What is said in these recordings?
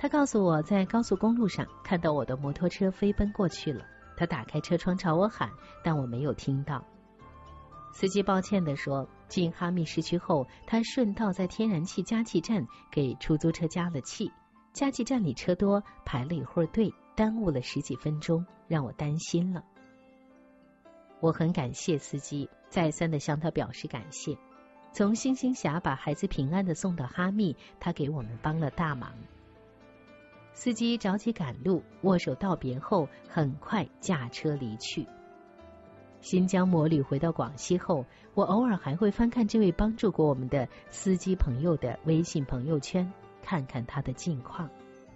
他告诉我在高速公路上看到我的摩托车飞奔过去了，他打开车窗朝我喊，但我没有听到。司机抱歉地说，进哈密市区后，他顺道在天然气加气站给出租车加了气，加气站里车多，排了一会儿队，耽误了10几分钟，让我担心了。我很感谢司机，再三地向他表示感谢。从星星峡把孩子平安地送到哈密，他给我们帮了大忙。司机着急赶路，握手道别后，很快驾车离去。新疆摩旅回到广西后，我偶尔还会翻看这位帮助过我们的司机朋友的微信朋友圈，看看他的近况。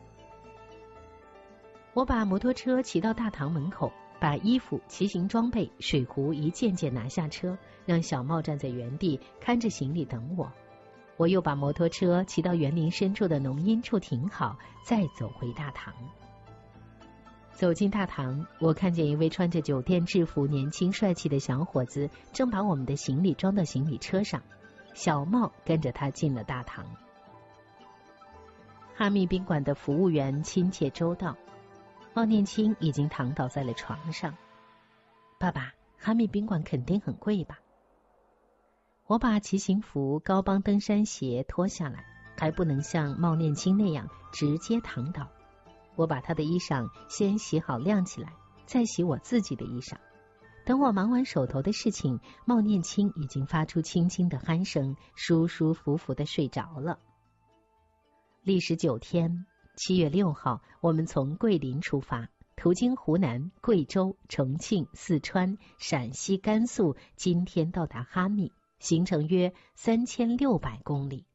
我把摩托车骑到大堂门口，把衣服、骑行装备、水壶一件件拿下车，让小茂站在原地看着行李等我。我又把摩托车骑到园林深处的浓荫处停好，再走回大堂。走进大堂，我看见一位穿着酒店制服、年轻帅气的小伙子，正把我们的行李装到行李车上。小茂跟着他进了大堂。哈密宾馆的服务员亲切周到，茂念青已经躺倒在了床上。爸爸，哈密宾馆肯定很贵吧？我把骑行服、高帮登山鞋脱下来，还不能像茂念青那样直接躺倒。我把他的衣裳先洗好晾起来，再洗我自己的衣裳。等我忙完手头的事情，茂念青已经发出轻轻的鼾声，舒舒服服地睡着了。历时9天，7月6号，我们从桂林出发，途经湖南、贵州、重庆、四川、陕西、甘肃，今天到达哈密，行程约3600公里。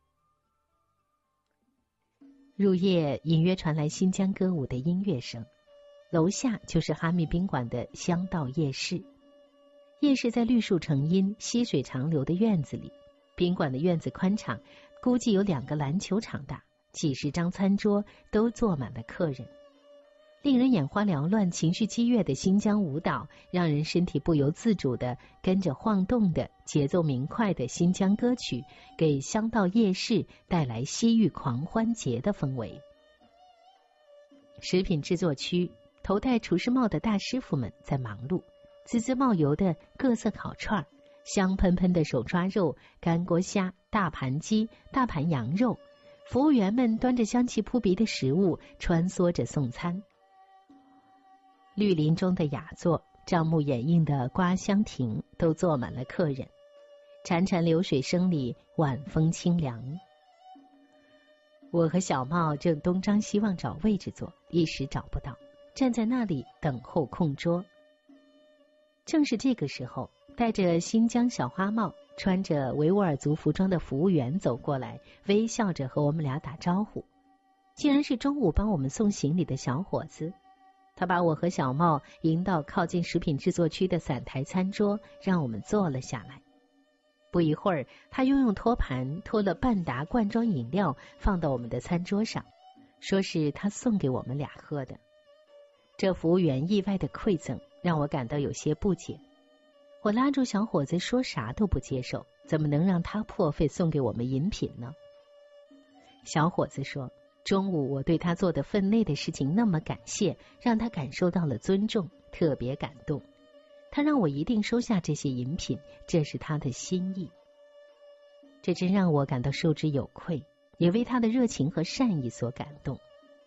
入夜，隐约传来新疆歌舞的音乐声，楼下就是哈密宾馆的香道夜市。夜市在绿树成荫、溪水长流的院子里，宾馆的院子宽敞，估计有2个篮球场大，几十张餐桌都坐满了客人。令人眼花缭乱、情绪激越的新疆舞蹈，让人身体不由自主地跟着晃动的节奏明快的新疆歌曲，给香道夜市带来西域狂欢节的氛围。食品制作区，头戴厨师帽的大师傅们在忙碌，滋滋冒油的各色烤串，香喷喷的手抓肉、干锅虾、大盘鸡、大盘羊肉，服务员们端着香气扑鼻的食物穿梭着送餐。绿林中的雅座、帐幕掩映的瓜香亭都坐满了客人，潺潺流水声里晚风清凉。我和小茂正东张西望找位置坐，一时找不到，站在那里等候空桌。正是这个时候，戴着新疆小花帽、穿着维吾尔族服装的服务员走过来，微笑着和我们俩打招呼。竟然是中午帮我们送行李的小伙子。他把我和小茂引到靠近食品制作区的散台餐桌，让我们坐了下来。不一会儿，他又用托盘拖了半打罐装饮料放到我们的餐桌上，说是他送给我们俩喝的。这服务员意外的馈赠让我感到有些不解。我拉住小伙子说啥都不接受，怎么能让他破费送给我们饮品呢？小伙子说，中午我对他做的分内的事情那么感谢，让他感受到了尊重，特别感动。他让我一定收下这些饮品，这是他的心意。这真让我感到受之有愧，也为他的热情和善意所感动。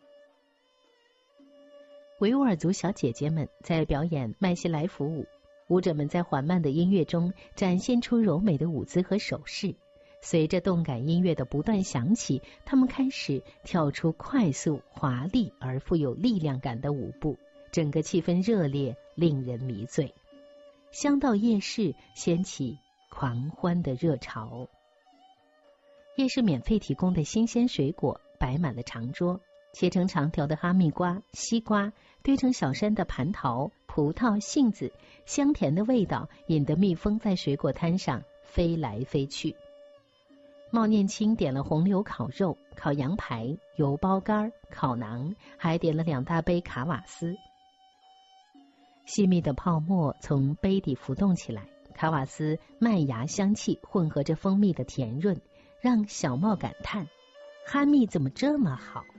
维吾尔族小姐姐们在表演麦西来服舞，舞者们在缓慢的音乐中展现出柔美的舞姿和手势。随着动感音乐的不断响起，他们开始跳出快速、华丽而富有力量感的舞步，整个气氛热烈，令人迷醉。香道夜市掀起狂欢的热潮。夜市免费提供的新鲜水果摆满了长桌，切成长条的哈密瓜、西瓜，堆成小山的蟠桃、葡萄、杏子，香甜的味道引得蜜蜂在水果摊上飞来飞去。茂念青点了红柳烤肉、烤羊排、油包干、烤馕，还点了2大杯卡瓦斯。细密的泡沫从杯底浮动起来，卡瓦斯麦芽香气混合着蜂蜜的甜润，让小茂感叹：哈密怎么这么好？